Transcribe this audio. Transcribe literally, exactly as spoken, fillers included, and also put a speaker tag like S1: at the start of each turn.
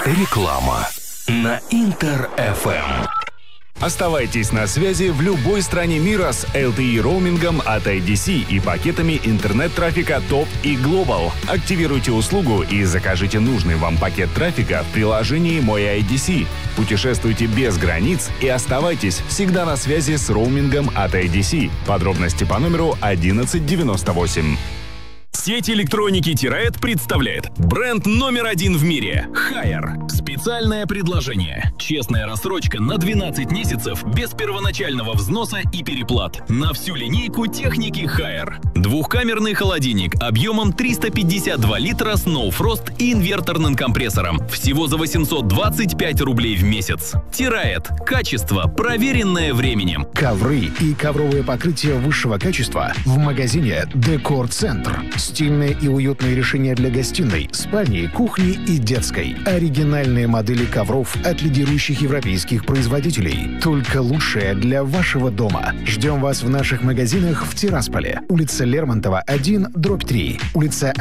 S1: Реклама на Интер эф эм.
S2: Оставайтесь на связи в любой стране мира с эл ти и-роумингом от ай ди си и пакетами интернет-трафика топ и Global. Активируйте услугу и закажите нужный вам пакет трафика в приложении «Мой ай ди си». Путешествуйте без границ и оставайтесь всегда на связи с роумингом от ай ди си. Подробности по номеру одиннадцать девяносто восемь.
S3: Сеть электроники Тираэд представляет бренд номер один в мире – Хайер. Специальное предложение. Честная рассрочка на двенадцать месяцев без первоначального взноса и переплат. На всю линейку техники Хайер. Двухкамерный холодильник объемом триста пятьдесят два литра с No Frost и инверторным компрессором. Всего за восемьсот двадцать пять рублей в месяц. Тираэд. Качество, проверенное временем.
S4: Ковры и ковровые покрытия высшего качества в магазине Декор Центр. Стильные и уютные решения для гостиной, спальни, кухни и детской. Оригинальные модели ковров от лидирующих европейских производителей. Только лучшее для вашего дома. Ждем вас в наших магазинах в Тирасполе. Улица Лермонтова, один, дробь три. Улица